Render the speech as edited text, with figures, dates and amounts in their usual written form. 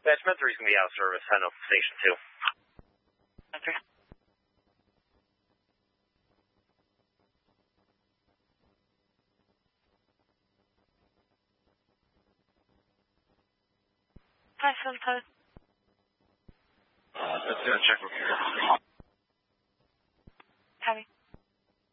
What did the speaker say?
Batch Med 3's going to be out of service, heading up to Station 2. Okay. Hi, Senpai. Let's check with you.